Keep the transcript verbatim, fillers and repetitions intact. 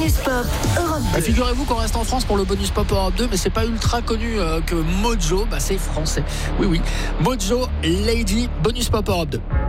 bonus pop Europe deux. Bah, figurez-vous qu'on reste en France pour le bonus pop Europe deux, mais c'est pas ultra connu euh, que Mojo, bah, c'est français. Oui, oui. Mojo Lady, bonus pop Europe deux.